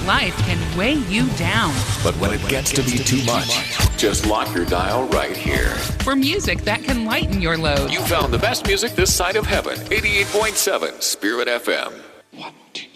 life can weigh you down. But when it gets to be too much, just lock your dial right here. For music that can lighten your load. You found the best music this side of heaven. 88.7 Spirit FM.